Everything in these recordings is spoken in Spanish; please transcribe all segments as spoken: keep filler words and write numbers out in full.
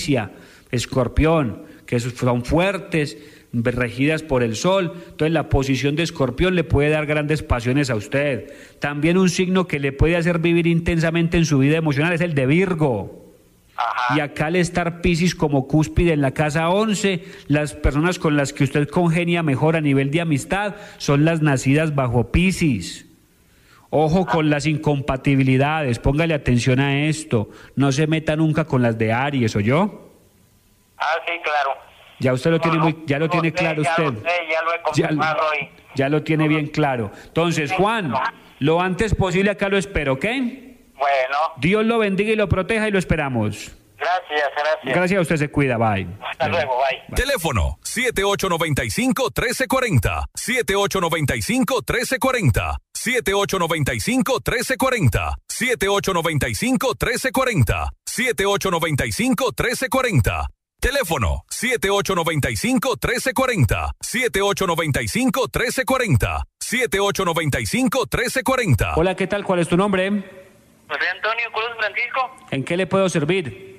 inicia, Escorpión, que son fuertes, regidas por el sol. Entonces la posición de Escorpión le puede dar grandes pasiones a usted. También un signo que le puede hacer vivir intensamente en su vida emocional es el de Virgo. Ajá. Y acá al estar Piscis como cúspide en la casa once, las personas con las que usted congenia mejor a nivel de amistad son las nacidas bajo Piscis. Ojo Ajá. con las incompatibilidades, póngale atención a esto, no se meta nunca con las de Aries, ¿oyó? Ah, sí, claro. Ya usted lo no, tiene no, muy, ya lo no tiene sé, claro ya usted. Lo sé, ya lo he confirmado ya, hoy. Ya lo tiene bien claro. Entonces, Juan, lo antes posible acá lo espero, ¿ok? Bueno. Dios lo bendiga y lo proteja y lo esperamos. Gracias, gracias. Gracias a usted, se cuida, bye. Hasta luego, bye. bye. Teléfono siete ocho nueve cinco, uno tres cuatro cero, siete ocho nueve cinco, uno tres cuatro cero, siete ocho nueve cinco, uno tres cuatro cero, siete ocho nueve cinco, uno tres cuatro cero, siete ocho nueve cinco, uno tres cuatro cero. Teléfono siete ocho nueve cinco, uno tres cuatro cero, siete ocho nueve cinco, uno tres cuatro cero, siete ocho nueve cinco, uno tres cuatro cero. Hola, ¿qué tal? ¿Cuál es tu nombre? José Antonio Cruz Francisco. ¿En qué le puedo servir?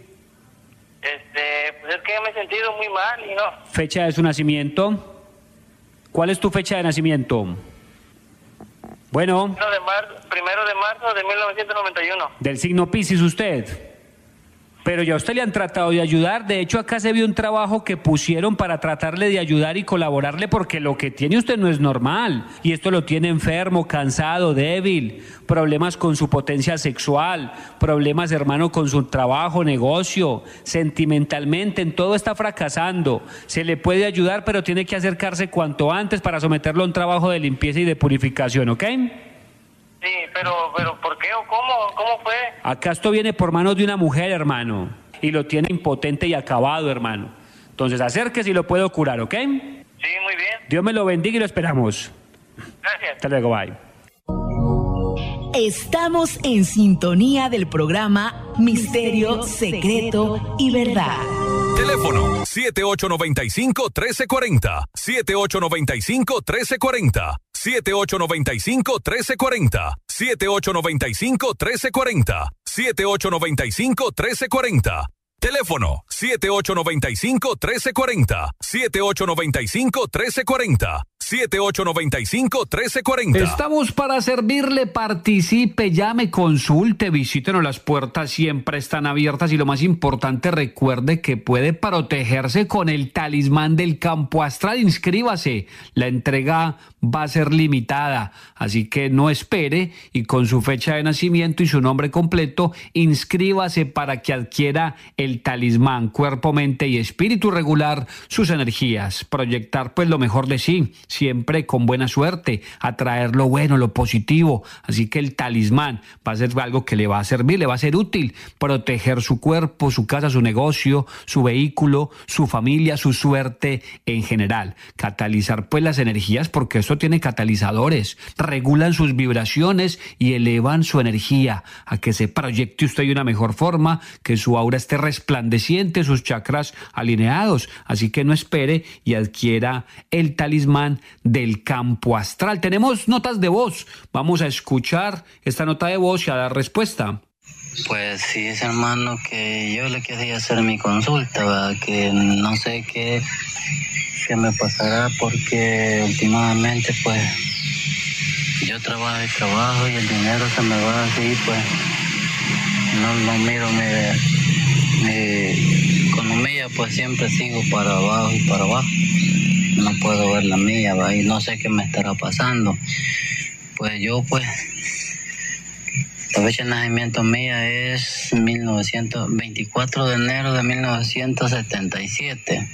Este, pues es que me he sentido muy mal y no. ¿Fecha de su nacimiento? ¿Cuál es tu fecha de nacimiento? Bueno. Primero de marzo, primero de marzo de mil novecientos noventa y uno. Del signo Piscis usted. Pero ya a usted le han tratado de ayudar. De hecho, acá se vio un trabajo que pusieron para tratarle de ayudar y colaborarle, porque lo que tiene usted no es normal. Y esto lo tiene enfermo, cansado, débil, problemas con su potencia sexual, problemas, hermano, con su trabajo, negocio, sentimentalmente, en todo está fracasando. Se le puede ayudar, pero tiene que acercarse cuanto antes para someterlo a un trabajo de limpieza y de purificación, ¿ok? Sí, pero, pero ¿por qué o cómo? ¿Cómo fue? Acá esto viene por manos de una mujer, hermano, y lo tiene impotente y acabado, hermano. Entonces acérquese y lo puedo curar, ¿ok? Sí, muy bien. Dios me lo bendiga y lo esperamos. Gracias. Hasta luego, bye. Estamos en sintonía del programa Misterio, Secreto y Verdad. Teléfono siete ocho nueve cinco, uno tres cuatro cero, siete ocho nueve cinco, uno tres cuatro cero, siete ocho nueve cinco, uno tres cuatro cero, siete ocho nueve cinco, uno tres cuatro cero, siete ocho nueve cinco, uno tres cuatro cero. Teléfono siete ocho nueve cinco, uno tres cuatro cero, siete ocho nueve cinco, uno tres cuatro cero, siete ocho nueve cinco, uno tres cuatro cero. Estamos para servirle, participe, llame, consulte, visítenos, las puertas siempre están abiertas y lo más importante, recuerde que puede protegerse con el talismán del campo astral. Inscríbase, la entrega va a ser limitada, así que no espere y con su fecha de nacimiento y su nombre completo, inscríbase para que adquiera el talismán, cuerpo, mente y espíritu, regular sus energías, proyectar pues lo mejor de sí, siempre con buena suerte, atraer lo bueno, lo positivo. Así que el talismán va a ser algo que le va a servir, le va a ser útil, proteger su cuerpo, su casa, su negocio, su vehículo, su familia, su suerte en general. Catalizar pues las energías, porque esto tiene catalizadores, regulan sus vibraciones y elevan su energía a que se proyecte usted de una mejor forma, que su aura esté resplandeciente, sus chakras alineados. Así que no espere y adquiera el talismán del campo astral. Tenemos notas de voz, vamos a escuchar esta nota de voz y a dar respuesta. Pues sí, es hermano, que yo le quería hacer mi consulta, ¿verdad? Que no sé qué, qué me pasará, porque últimamente pues yo trabajo y trabajo y el dinero se me va así, pues no, no miro mi, mi economía, pues siempre sigo para abajo y para abajo. No puedo ver la mía, ¿va? Y no sé qué me estará pasando. Pues yo, pues, la fecha de nacimiento mía es mil novecientos veinticuatro de enero de mil novecientos setenta y siete.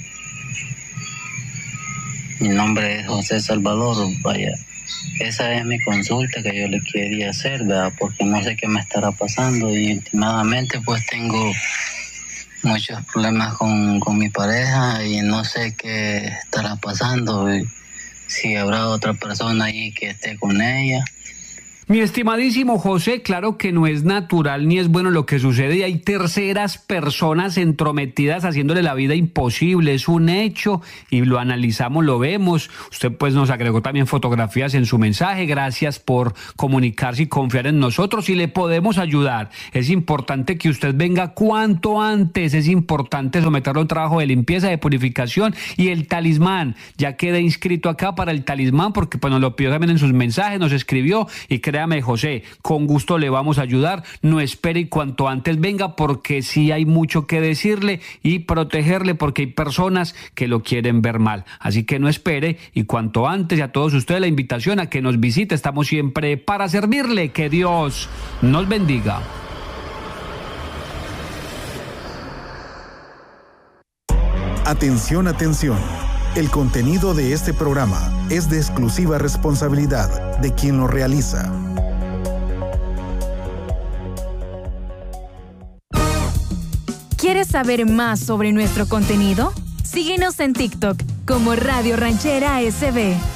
Mi nombre es José Salvador, vaya. Esa es mi consulta que yo le quería hacer, ¿verdad? Porque no sé qué me estará pasando y últimamente, pues, tengo muchos problemas con, con mi pareja y no sé qué estará pasando, si habrá otra persona ahí que esté con ella Mi estimadísimo José, claro que no es natural ni es bueno lo que sucede y hay terceras personas entrometidas haciéndole la vida imposible, es un hecho y lo analizamos, lo vemos. Usted pues nos agregó también fotografías en su mensaje, gracias por comunicarse y confiar en nosotros y le podemos ayudar. Es importante que usted venga cuanto antes, es importante someterlo a un trabajo de limpieza, de purificación y el talismán, ya queda inscrito acá para el talismán porque pues nos lo pidió también en sus mensajes, nos escribió y créame, José, con gusto le vamos a ayudar. No espere y cuanto antes venga porque sí hay mucho que decirle y protegerle porque hay personas que lo quieren ver mal. Así que no espere y cuanto antes, y a todos ustedes la invitación a que nos visite. Estamos siempre para servirle. Que Dios nos bendiga. Atención, atención. El contenido de este programa es de exclusiva responsabilidad de quien lo realiza. ¿Quieres saber más sobre nuestro contenido? Síguenos en TikTok como Radio Ranchera S B.